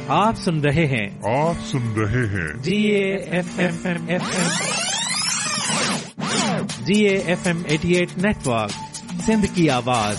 आप सुन रहे हैं GAFM 88 नेटवर्क, सिंध की आवाज।